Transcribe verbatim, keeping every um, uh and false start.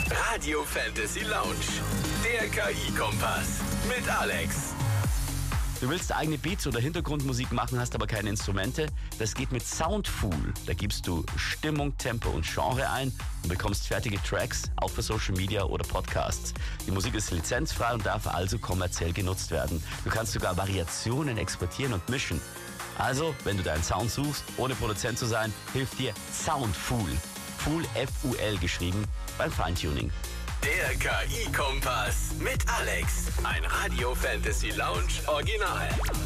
Radio Fantasy Lounge, der K I-Kompass mit Alex. Du willst eigene Beats oder Hintergrundmusik machen, hast aber keine Instrumente? Das geht mit Soundfool. Da gibst du Stimmung, Tempo und Genre ein und bekommst fertige Tracks, auch für Social Media oder Podcasts. Die Musik ist lizenzfrei und darf also kommerziell genutzt werden. Du kannst sogar Variationen exportieren und mischen. Also, wenn du deinen Sound suchst, ohne Produzent zu sein, hilft dir Soundfool. Fool, F U L geschrieben, beim Feintuning. Der K I-Kompass mit Alex. Ein Radio Fantasy Lounge Original.